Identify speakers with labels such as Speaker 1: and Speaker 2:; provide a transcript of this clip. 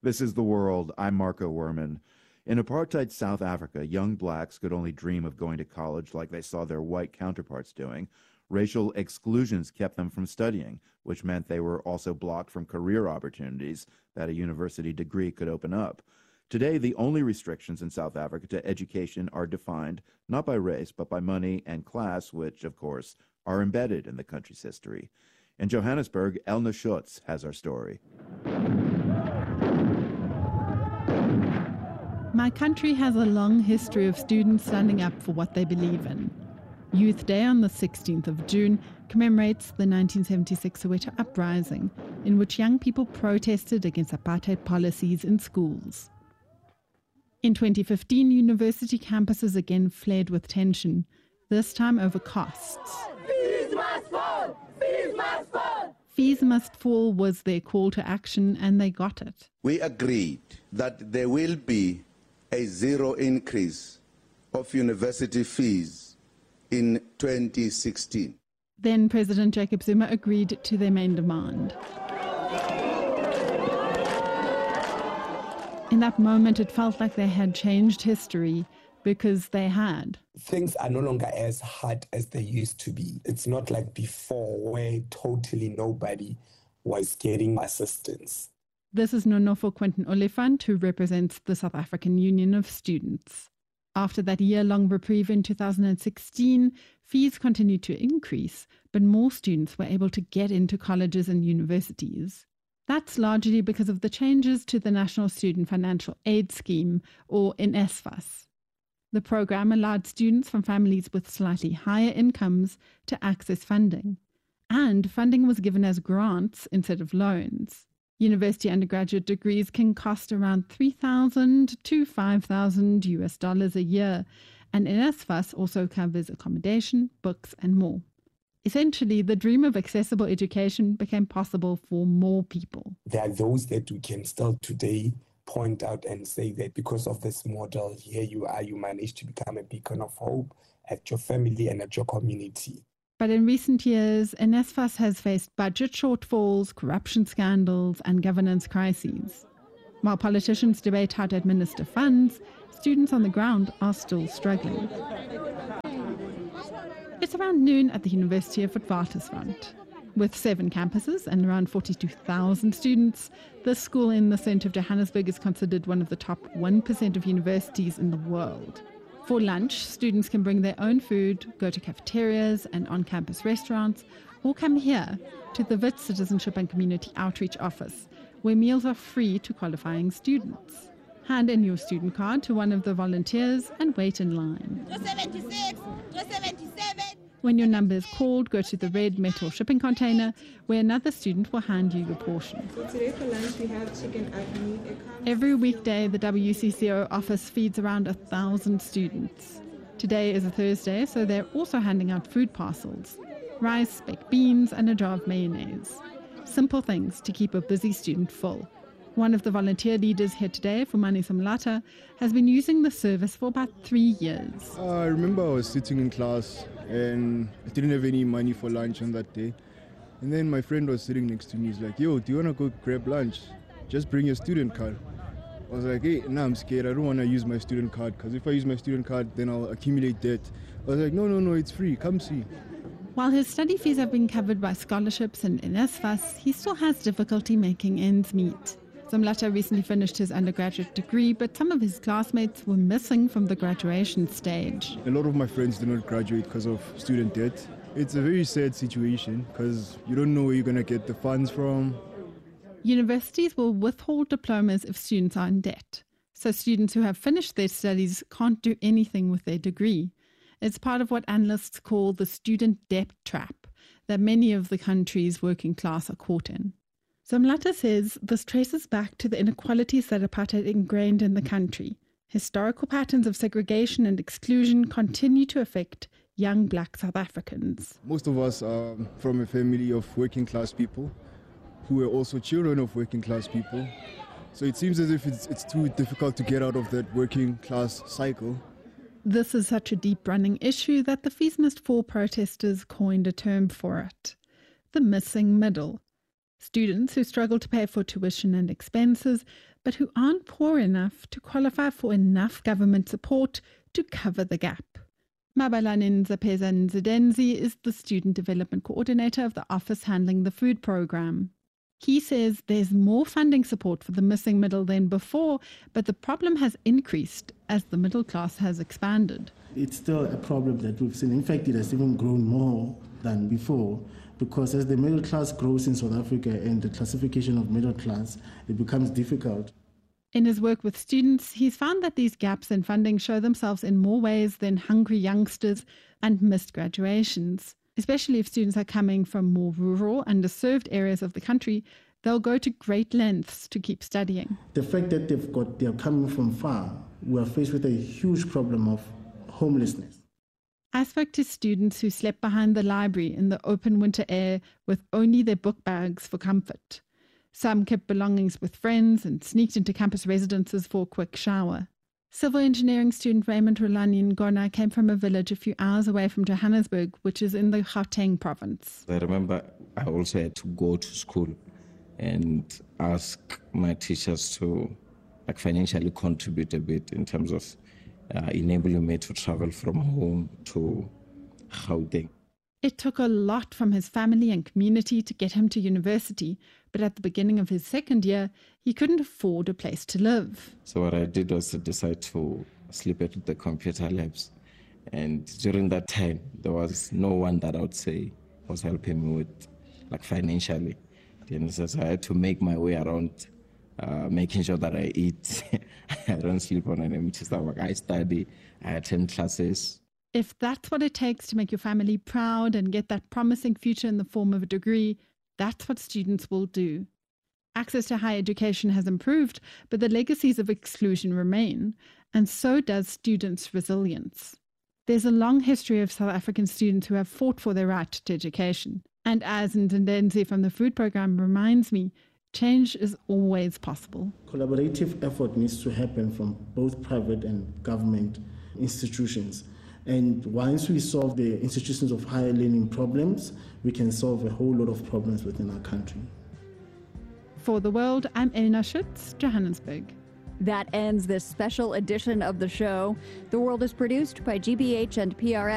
Speaker 1: This is The World. I'm Marco Werman. In apartheid South Africa, young blacks could only dream of going to college like they saw their white counterparts doing. Racial exclusions kept them from studying, which meant they were also blocked from career opportunities that a university degree could open up. Today, the only restrictions in South Africa to education are defined not by race, but by money and class, which, of course, are embedded in the country's history. In Johannesburg, Elna Schutz has our story.
Speaker 2: My country has a long history of students standing up for what they believe in. Youth Day on the 16th of June commemorates the 1976 Soweto uprising, in which young people protested against apartheid policies in schools. In 2015, university campuses again flared with tension, this time over costs.
Speaker 3: Fees must fall! Fees must fall!
Speaker 2: Fees must fall was their call to action, and they got it.
Speaker 4: We agreed that there will be a zero increase of university fees in 2016.
Speaker 2: Then President Jacob Zuma agreed to their main demand. In that moment, it felt like they had changed history, because they had.
Speaker 5: Things are no longer as hard as they used to be. It's not like before where totally nobody was getting assistance.
Speaker 2: This is Nonofo Quentin Oliphant, who represents the South African Union of Students. After that year-long reprieve in 2016, fees continued to increase, but more students were able to get into colleges and universities. That's largely because of the changes to the National Student Financial Aid Scheme, or NSFAS. The program allowed students from families with slightly higher incomes to access funding, and funding was given as grants instead of loans. University undergraduate degrees can cost around $3,000 to $5,000 a year, and NSFAS also covers accommodation, books, and more. Essentially, the dream of accessible education became possible for more people.
Speaker 5: There are those that we can still today point out and say that because of this model, here you are, you managed to become a beacon of hope at your family and at your community.
Speaker 2: But in recent years, NSFAS has faced budget shortfalls, corruption scandals, and governance crises. While politicians debate how to administer funds, students on the ground are still struggling. It's around noon at the University of Witwatersrand. With 7 campuses and around 42,000 students, this school in the centre of Johannesburg is considered one of the top 1% of universities in the world. For lunch, students can bring their own food, go to cafeterias and on-campus restaurants, or come here to the WIT Citizenship and Community Outreach Office, where meals are free to qualifying students. Hand in your student card to one of the volunteers and wait in line.
Speaker 3: 76, 77.
Speaker 2: When your number is called, go to the red metal shipping container where another student will hand you your portion.
Speaker 6: So today for lunch we have chicken agni.
Speaker 2: Every weekday, the WCCO office feeds around 1,000 students. Today is a Thursday, so they're also handing out food parcels: rice, baked beans, and a jar of mayonnaise. Simple things to keep a busy student full. One of the volunteer leaders here today, Fumani Samlata, has been using the service for about 3 years.
Speaker 7: I remember I was sitting in class and I didn't have any money for lunch on that day. And then my friend was sitting next to me. He's like, "Yo, do you want to go grab lunch? Just bring your student card." I was like, "Hey, nah, I'm scared. I don't want to use my student card because if I use my student card, then I'll accumulate debt." I was like, no, it's free. Come see.
Speaker 2: While his study fees have been covered by scholarships and NSFAS, he still has difficulty making ends meet. Zamlata recently finished his undergraduate degree, but some of his classmates were missing from the graduation stage.
Speaker 7: A lot of my friends did not graduate because of student debt. It's a very sad situation because you don't know where you're going to get the funds from.
Speaker 2: Universities will withhold diplomas if students are in debt. So students who have finished their studies can't do anything with their degree. It's part of what analysts call the student debt trap that many of the country's working class are caught in. Zamlata says this traces back to the inequalities that apartheid ingrained in the country. Historical patterns of segregation and exclusion continue to affect young black South Africans.
Speaker 7: Most of us are from a family of working class people who are also children of working class people. So it seems as if it's too difficult to get out of that working class cycle.
Speaker 2: This is such a deep-running issue that the Fees Must Fall protesters coined a term for it: the missing middle. Students who struggle to pay for tuition and expenses, but who aren't poor enough to qualify for enough government support to cover the gap. Mabalani Nzapeza Nzidenzi is the Student Development Coordinator of the office handling the food program. He says there's more funding support for the missing middle than before, but the problem has increased as the middle class has expanded.
Speaker 8: It's still a problem that we've seen. In fact, it has even grown more than before, because as the middle class grows in South Africa and the classification of middle class, it becomes difficult.
Speaker 2: In his work with students, he's found that these gaps in funding show themselves in more ways than hungry youngsters and missed graduations. Especially if students are coming from more rural, underserved areas of the country, they'll go to great lengths to keep studying.
Speaker 8: The fact that they're coming from far, we are faced with a huge problem of homelessness.
Speaker 2: I spoke to students who slept behind the library in the open winter air with only their book bags for comfort. Some kept belongings with friends and sneaked into campus residences for a quick shower. Civil engineering student Raymond Rulani Ngona came from a village a few hours away from Johannesburg, which is in the Gauteng province.
Speaker 9: I remember I also had to go to school and ask my teachers to financially contribute a bit in terms of enabling me to travel from home to Gauteng.
Speaker 2: It took a lot from his family and community to get him to university, but at the beginning of his second year, he couldn't afford a place to live.
Speaker 9: So what I did was to decide to sleep at the computer labs. And during that time, there was no one that I would say was helping me with, financially. And so I had to make my way around making sure that I eat. I don't sleep on an empty stomach. I study, I attend classes.
Speaker 2: If that's what it takes to make your family proud and get that promising future in the form of a degree, that's what students will do. Access to higher education has improved, but the legacies of exclusion remain, and so does students' resilience. There's a long history of South African students who have fought for their right to education. And as Ndendenzi from the food program reminds me, change is always possible.
Speaker 8: Collaborative effort needs to happen from both private and government institutions. And once we solve the institutions of higher learning problems, we can solve a whole lot of problems within our country.
Speaker 2: For The World, I'm Elna Schutz, Johannesburg.
Speaker 10: That ends this special edition of the show. The World is produced by GBH and PRS.